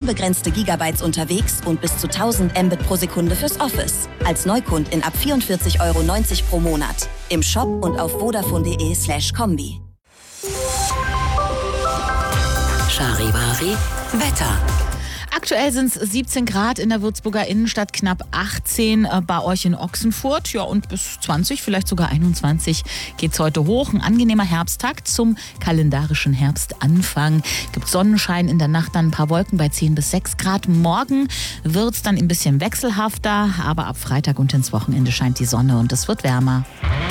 unbegrenzte Gigabytes unterwegs und bis zu 1000 Mbit pro Sekunde fürs Office. Als Neukundin ab 44,90 Euro pro Monat. Im Shop und auf vodafone.de/kombi. Charivari Wetter. Aktuell sind es 17 Grad in der Würzburger Innenstadt, knapp 18 bei euch in Ochsenfurt. Ja, und bis 20, vielleicht sogar 21 geht's heute hoch. Ein angenehmer Herbsttag zum kalendarischen Herbstanfang. Gibt Sonnenschein, in der Nacht dann ein paar Wolken bei 10 bis 6 Grad. Morgen wird's dann ein bisschen wechselhafter, aber ab Freitag und ins Wochenende scheint die Sonne und es wird wärmer.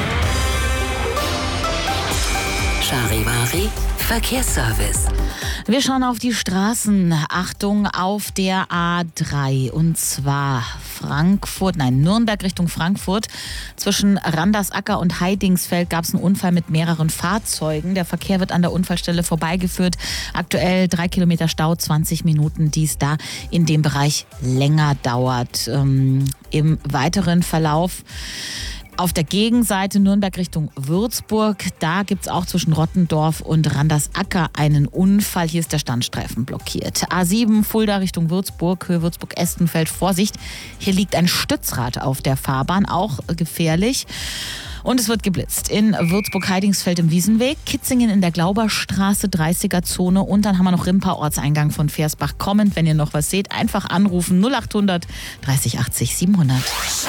Charivari Verkehrsservice. Wir schauen auf die Straßen. Achtung auf der A3 und zwar Nürnberg Richtung Frankfurt. Zwischen Randersacker und Heidingsfeld gab es einen Unfall mit mehreren Fahrzeugen. Der Verkehr wird an der Unfallstelle vorbeigeführt. Aktuell 3 Kilometer Stau, 20 Minuten, die es da in dem Bereich länger dauert. Im weiteren Verlauf auf der Gegenseite Nürnberg Richtung Würzburg, da gibt es auch zwischen Rottendorf und Randersacker einen Unfall. Hier ist der Standstreifen blockiert. A7 Fulda Richtung Würzburg, Höhe Würzburg-Estenfeld. Vorsicht, hier liegt ein Stützrad auf der Fahrbahn, auch gefährlich. Und es wird geblitzt in Würzburg-Heidingsfeld im Wiesenweg, Kitzingen in der Glauberstraße, 30er-Zone und dann haben wir noch Rimpa, Ortseingang von Versbach. Kommend, wenn ihr noch was seht, einfach anrufen 0800 30 80 700.